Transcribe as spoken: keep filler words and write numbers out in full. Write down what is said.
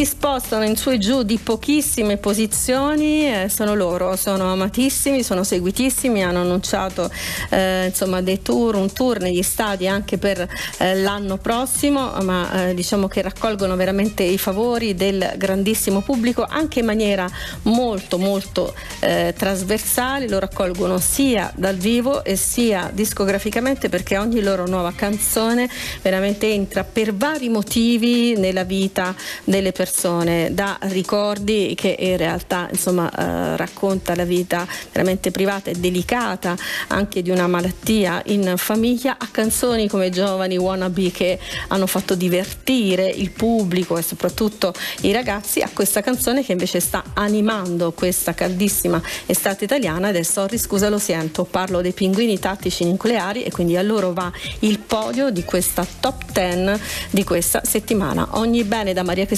si spostano in su e giù di pochissime posizioni, eh, sono loro, sono amatissimi, sono seguitissimi, hanno annunciato eh, insomma dei tour, un tour negli stadi anche per eh, l'anno prossimo, ma eh, diciamo che raccolgono veramente i favori del grandissimo pubblico anche in maniera molto molto eh, trasversale. Lo raccolgono sia dal vivo e sia discograficamente, perché ogni loro nuova canzone veramente entra per vari motivi nella vita delle persone, da ricordi che in realtà insomma eh, racconta la vita veramente privata e delicata anche di una malattia in famiglia, a canzoni come Giovani Wannabe che hanno fatto divertire il pubblico e soprattutto i ragazzi, a questa canzone che invece sta animando questa caldissima estate italiana ed è Sorry scusa lo sento. Parlo dei Pinguini Tattici Nucleari e quindi a loro va il podio di questa top dieci di questa settimana. Ogni bene da Maria Cristina